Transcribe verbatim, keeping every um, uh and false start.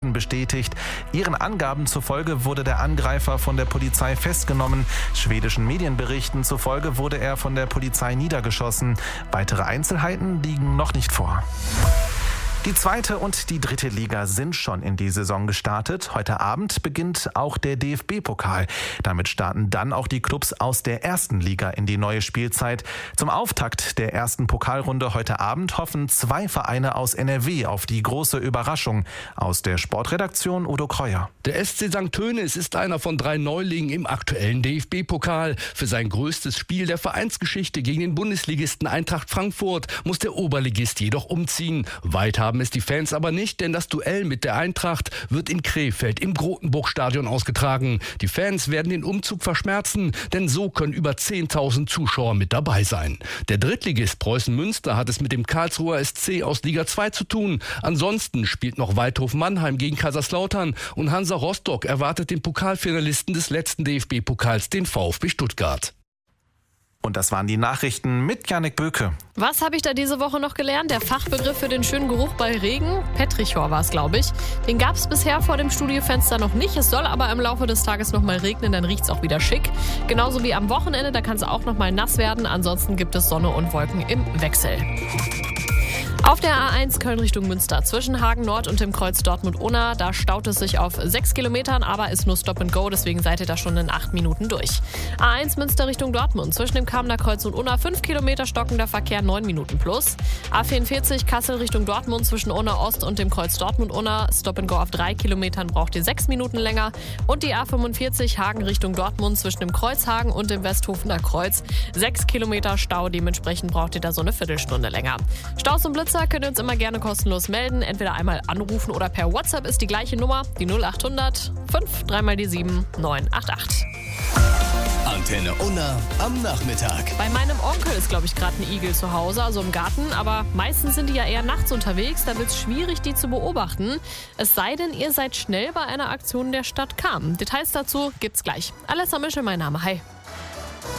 Nachrichten bestätigt. Ihren Angaben zufolge wurde der Angreifer von der Polizei festgenommen. Schwedischen Medienberichten zufolge wurde er von der Polizei niedergeschossen. Weitere Einzelheiten liegen noch nicht vor. Die zweite und die dritte Liga sind schon in die Saison gestartet. Heute Abend beginnt auch der D F B-Pokal. Damit starten dann auch die Clubs aus der ersten Liga in die neue Spielzeit. Zum Auftakt der ersten Pokalrunde heute Abend hoffen zwei Vereine aus N R W auf die große Überraschung. Aus der Sportredaktion Udo Kreuer. Der S C Sankt Tönis ist einer von drei Neulingen im aktuellen D F B-Pokal. Für sein größtes Spiel der Vereinsgeschichte gegen den Bundesligisten Eintracht Frankfurt muss der Oberligist jedoch umziehen. Weiter haben es die Fans aber nicht, denn das Duell mit der Eintracht wird in Krefeld im Grotenburg-Stadion ausgetragen. Die Fans werden den Umzug verschmerzen, denn so können über zehntausend Zuschauer mit dabei sein. Der Drittligist Preußen Münster hat es mit dem Karlsruher S C aus Liga zwei zu tun. Ansonsten spielt noch Waldhof Mannheim gegen Kaiserslautern und Hansa Rostock erwartet den Pokalfinalisten des letzten D F B-Pokals, den VfB Stuttgart. Und das waren die Nachrichten mit Janik Böke. Was habe ich da diese Woche noch gelernt? Der Fachbegriff für den schönen Geruch bei Regen, Petrichor war es, glaube ich. Den gab es bisher vor dem Studiofenster noch nicht. Es soll aber im Laufe des Tages noch mal regnen, dann riecht es auch wieder schick. Genauso wie am Wochenende, da kann es auch noch mal nass werden. Ansonsten gibt es Sonne und Wolken im Wechsel. Auf der A eins Köln Richtung Münster zwischen Hagen Nord und dem Kreuz Dortmund-Unna, da staut es sich auf sechs Kilometern, aber ist nur Stop and Go, deswegen seid ihr da schon in acht Minuten durch. A eins Münster Richtung Dortmund zwischen dem Kamener Kreuz und Unna fünf Kilometer stockender Verkehr, neun Minuten plus. A vierundvierzig Kassel Richtung Dortmund zwischen Unna Ost und dem Kreuz Dortmund-Unna, Stop and Go auf drei Kilometern braucht ihr sechs Minuten länger. Und die A fünfundvierzig Hagen Richtung Dortmund zwischen dem Kreuz Hagen und dem Westhofener Kreuz, sechs Kilometer Stau, dementsprechend braucht ihr da so eine Viertelstunde länger. Staus und Blitzer könnt ihr uns immer gerne kostenlos melden. Entweder einmal anrufen oder per WhatsApp ist die gleiche Nummer, die null acht hundert fünf drei mal die sieben neun acht acht. Antenne Unna am Nachmittag. Bei meinem Onkel ist, glaube ich, gerade ein Igel zu Hause, also im Garten. Aber meistens sind die ja eher nachts unterwegs. Da wird es schwierig, die zu beobachten. Es sei denn, ihr seid schnell bei einer Aktion der Stadt Cham. Details dazu gibt's gleich. Alessa Mischel, mein Name. Hi.